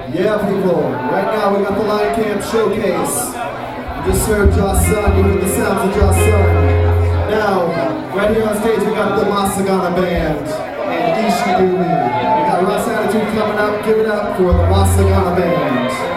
Yeah, people, right now we got the Lion Camp Showcase. We just heard Josh Sun, you heard the sounds of Josh Sun. Now, right here on stage we got the Masagana Band and Ishidumi. We got Ross Attitude coming up. Give it up for the Masagana Band.